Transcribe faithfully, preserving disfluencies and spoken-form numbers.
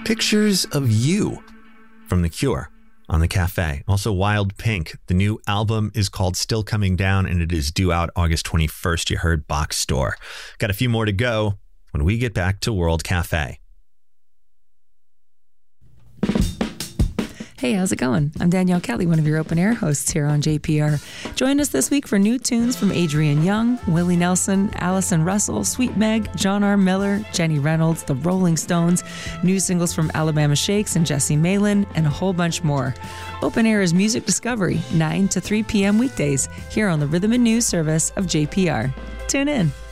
pictures of you from The Cure on the cafe. Also, Wild Pink. The new album is called Still Coming Down, and it is due out August twenty-first. You heard Box Store. Got a few more to go when we get back to World Cafe. Hey, how's it going? I'm Danielle Kelly, one of your open air hosts here on J P R. Join us this week for new tunes from Adrian Young, Willie Nelson, Allison Russell, Sweet Meg, John R. Miller, Jenny Reynolds, The Rolling Stones, new singles from Alabama Shakes and Jesse Malin, and a whole bunch more. Open Air is music discovery, nine to three p.m. weekdays, here on the Rhythm and News service of J P R. Tune in.